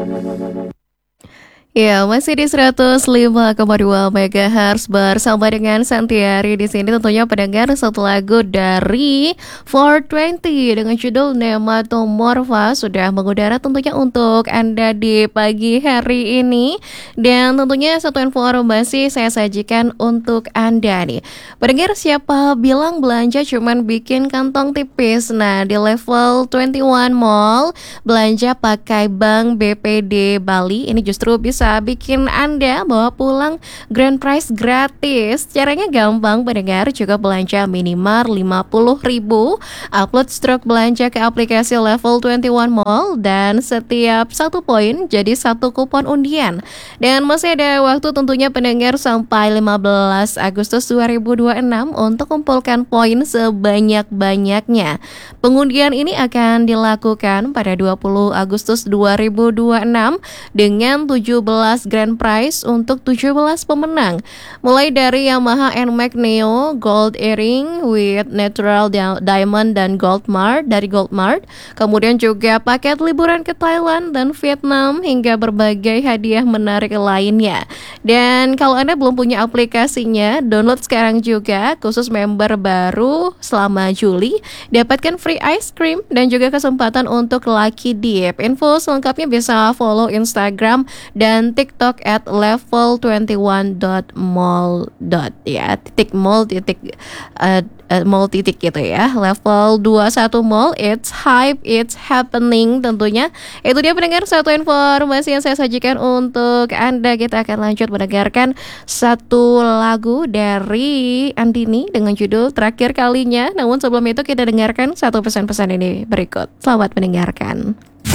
Ya, masih di 105,2 MHz bersama dengan Santiari di sini tentunya pendengar satu lagu dari 420 dengan judul Nematomorpha sudah mengudara tentunya untuk Anda di pagi hari ini. Dan tentunya satu informasi saya sajikan untuk Anda nih. Pendengar, siapa bilang belanja cuman bikin kantong tipis? Nah, di level 21 Mall belanja pakai Bank BPD Bali ini justru bisa bikin Anda bawa pulang grand prize gratis. Caranya gampang pendengar, juga belanja minimal 50.000, upload stroke belanja ke aplikasi level 21 Mall dan setiap satu poin jadi satu kupon undian. Dan masih ada waktu tentunya pendengar sampai 15 Agustus 2026 untuk kumpulkan poin sebanyak-banyaknya. Pengundian ini akan dilakukan pada 20 Agustus 2026 dengan 17 grand prize untuk 17 pemenang. Mulai dari Yamaha NMAX Neo Gold Earring with Natural Diamond dan Gold Mart dari Gold Mart. Kemudian juga paket liburan ke Thailand dan Vietnam hingga berbagai hadiah menarik lainnya. Dan kalau Anda belum punya aplikasinya, download sekarang juga. Khusus member baru selama Juli dapatkan free ice cream dan juga kesempatan untuk lucky dip. Info selengkapnya bisa follow Instagram dan TikTok at level21.mall. Ya, titik mall titik mall titik gitu ya. Level 21 Mall, it's hype, it's happening tentunya. Itu dia pendengar satu informasi yang saya sajikan untuk Anda. Kita akan lanjut mendengarkan satu lagu dari Andini dengan judul Terakhir Kalinya. Namun sebelum itu kita dengarkan satu pesan-pesan ini berikut. Selamat mendengarkan.